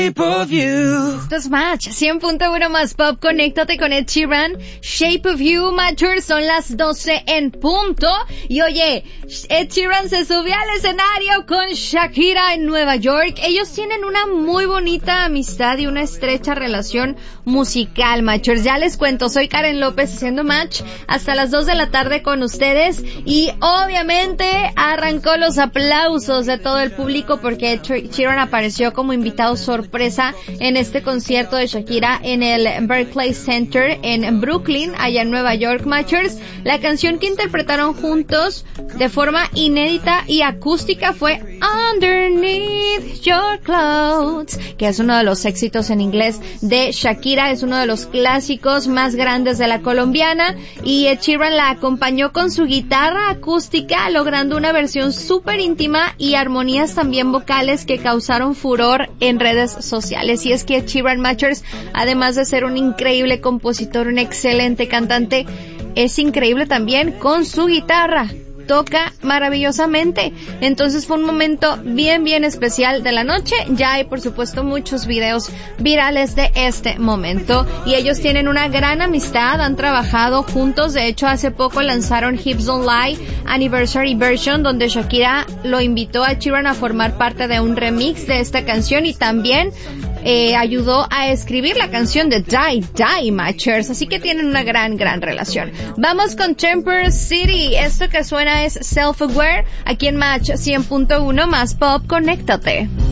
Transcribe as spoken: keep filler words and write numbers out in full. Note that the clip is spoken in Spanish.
Shape of You. Esto es Match, cien punto uno más pop, conéctate con Ed Sheeran, Shape of You, Matchers, son las doce en punto, y oye, Ed Sheeran se subió al escenario con Shakira en Nueva York. Ellos tienen una muy bonita amistad y una estrecha relación musical, Matchers. Ya les cuento, soy Karen López haciendo Match hasta las dos de la tarde con ustedes, y obviamente arrancó los aplausos de todo el público porque Ed Sheeran apareció como invitado sorpresa en este concierto de Shakira en el Barclays Center en Brooklyn, allá en Nueva York, Matchers. La canción que interpretaron juntos de forma inédita y acústica fue Underneath Your Clothes, que es uno de los éxitos en inglés de Shakira, es uno de los clásicos más grandes de la colombiana, y Ed Sheeran la acompañó con su guitarra acústica, logrando una versión súper íntima y armonías también vocales que causaron furor en redes sociales. Y es que Ed Sheeran, Matchers, además de ser un increíble compositor, un excelente cantante, es increíble también con su guitarra. Toca maravillosamente. Entonces fue un momento bien bien especial de la noche. Ya hay por supuesto muchos videos virales de este momento, y ellos tienen una gran amistad, han trabajado juntos. De hecho, hace poco lanzaron Hips Don't Lie Anniversary Version, donde Shakira lo invitó a Sheeran a formar parte de un remix de esta canción, y también eh, ayudó a escribir la canción de Die Die, Matchers. Así que tienen una gran gran relación. Vamos con Temper City. Esto que suena es Self-Aware, aquí en Match cien punto uno más pop, conéctate.